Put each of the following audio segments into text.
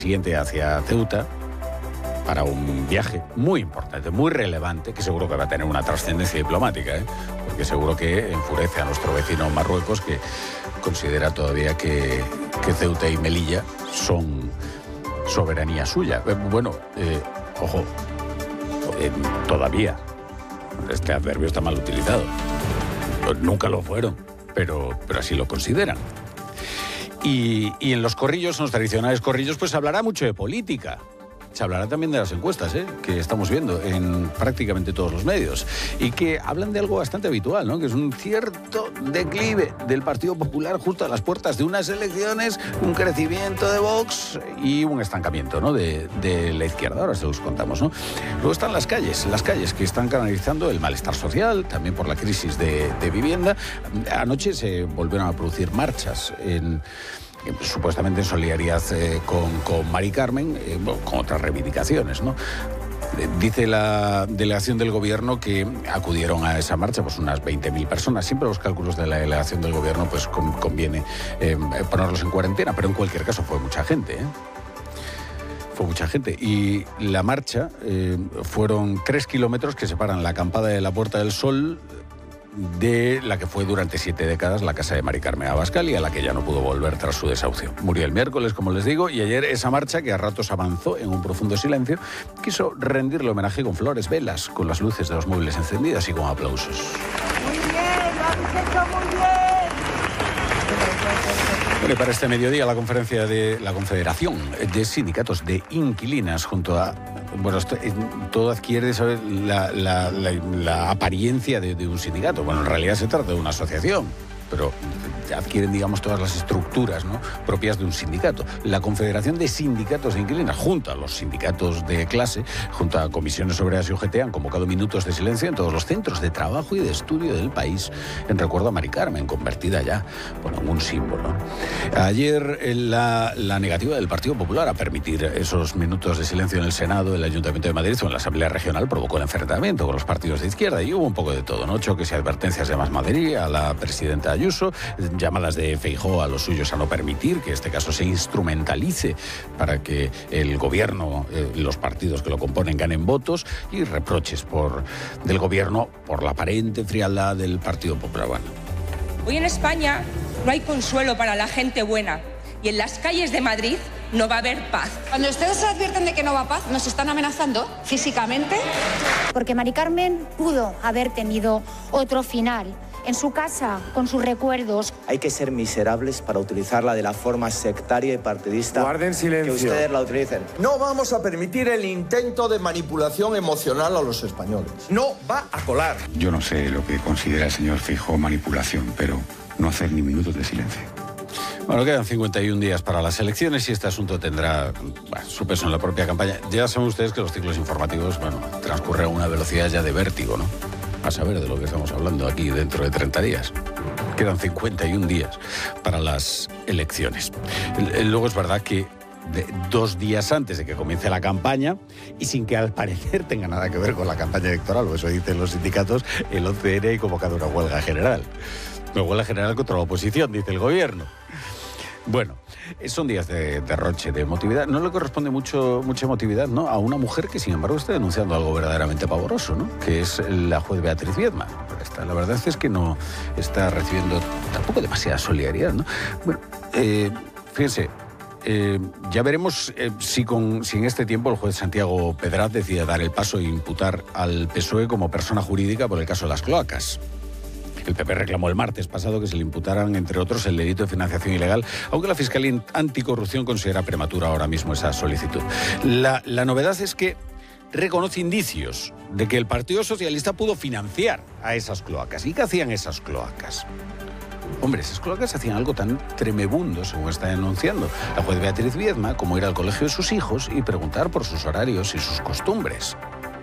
siguiente hacia Ceuta para un viaje muy importante, muy relevante, que seguro que va a tener una trascendencia diplomática, porque seguro que enfurece a nuestro vecino Marruecos, que considera todavía que Ceuta y Melilla son soberanía suya. Ojo, todavía. Este adverbio está mal utilizado. Nunca lo fueron, pero así lo consideran. Y en los corrillos, en los tradicionales corrillos, pues se hablará mucho de política. Se hablará también de las encuestas, que estamos viendo en prácticamente todos los medios, y que hablan de algo bastante habitual, ¿no? Que es un cierto declive del Partido Popular justo a las puertas de unas elecciones, un crecimiento de Vox y un estancamiento, ¿no? de la izquierda. Ahora se los contamos, ¿no? Luego están las calles que están canalizando el malestar social, también por la crisis de vivienda. Anoche se volvieron a producir marchas supuestamente en solidaridad con Mari Carmen, con otras reivindicaciones, ¿no? Dice la delegación del gobierno que acudieron a esa marcha pues unas 20.000 personas. Siempre los cálculos de la delegación del gobierno pues conviene ponerlos en cuarentena, pero en cualquier caso fue mucha gente, Fue mucha gente. Y la marcha fueron 3 kilómetros que separan la acampada de la Puerta del Sol de la que fue durante 7 décadas la casa de Mari Carmen Abascal, y a la que ya no pudo volver tras su desahucio. Murió el miércoles, como les digo, y ayer esa marcha, que a ratos avanzó en un profundo silencio, quiso rendirle homenaje con flores, velas, con las luces de los muebles encendidas y con aplausos. Muy bien, lo habéis hecho muy bien. Bueno, y para este mediodía la conferencia de la Confederación de Sindicatos de Inquilinas junto a... Bueno, todo adquiere, ¿sabes?, la apariencia de un sindicato. Bueno, en realidad se trata de una asociación, pero adquieren, digamos, todas las estructuras, ¿no?, propias de un sindicato. La Confederación de Sindicatos de Inquilinas, junto a los sindicatos de clase, junto a comisiones obreras y UGT, han convocado minutos de silencio en todos los centros de trabajo y de estudio del país, en recuerdo a Mari Carmen, convertida ya, en un símbolo. Ayer, la negativa del Partido Popular a permitir esos minutos de silencio en el Senado, el Ayuntamiento de Madrid o en la Asamblea Regional provocó el enfrentamiento con los partidos de izquierda, y hubo un poco de todo, ¿no? Choques y advertencias de Más Madrid a la presidenta Ayuso, llamadas de Feijóo a los suyos a no permitir que este caso se instrumentalice para que el gobierno, los partidos que lo componen, ganen votos, y reproches del gobierno por la aparente frialdad del Partido Popular. Bueno. Hoy en España no hay consuelo para la gente buena, y en las calles de Madrid no va a haber paz. Cuando ustedes advierten de que no va a paz, ¿nos están amenazando físicamente? Porque Mari Carmen pudo haber tenido otro final. En su casa, con sus recuerdos. Hay que ser miserables para utilizarla de la forma sectaria y partidista. Guarden silencio. Que ustedes la utilicen. No vamos a permitir el intento de manipulación emocional a los españoles. No va a colar. Yo no sé lo que considera el señor Feijóo manipulación, pero no hacer ni minutos de silencio. Bueno, quedan 51 días para las elecciones y este asunto tendrá su peso en la propia campaña. Ya saben ustedes que los ciclos informativos, transcurren a una velocidad ya de vértigo, ¿no? A saber de lo que estamos hablando aquí dentro de 30 días. Quedan 51 días para las elecciones. Luego es verdad que 2 días antes de que comience la campaña, y sin que al parecer tenga nada que ver con la campaña electoral, o eso dicen los sindicatos, el 11N ha convocado una huelga general. Una huelga general contra la oposición, dice el gobierno. Bueno, son días de derroche de emotividad. No le corresponde mucha emotividad, ¿no?, a una mujer que, sin embargo, está denunciando algo verdaderamente pavoroso, ¿no?, que es la juez Beatriz Viedma. La verdad es que no está recibiendo tampoco demasiada solidaridad, ¿no? Bueno, fíjense, ya veremos si en este tiempo el juez Santiago Pedraz decide dar el paso e imputar al PSOE como persona jurídica por el caso de las cloacas. El PP reclamó el martes pasado que se le imputaran, entre otros, el delito de financiación ilegal, aunque la Fiscalía Anticorrupción considera prematura ahora mismo esa solicitud. La novedad es que reconoce indicios de que el Partido Socialista pudo financiar a esas cloacas. ¿Y qué hacían esas cloacas? Hombre, esas cloacas hacían algo tan tremebundo, según está denunciando la juez Beatriz Viedma, como ir al colegio de sus hijos y preguntar por sus horarios y sus costumbres.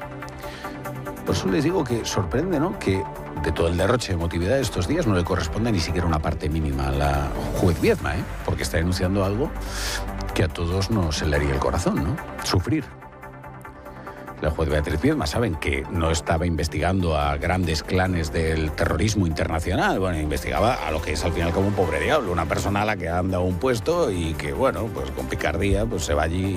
Por eso les digo que sorprende, ¿no?, que de todo el derroche de emotividad de estos días no le corresponde ni siquiera una parte mínima a la juez Viedma, porque está denunciando algo que a todos nos helaría el corazón, ¿no? Sufrir. la juez Beatriz Viedma. Saben que no estaba investigando a grandes clanes del terrorismo internacional. Bueno, investigaba a lo que es al final como un pobre diablo, una persona a la que han dado un puesto y que, bueno, pues con picardía pues se va allí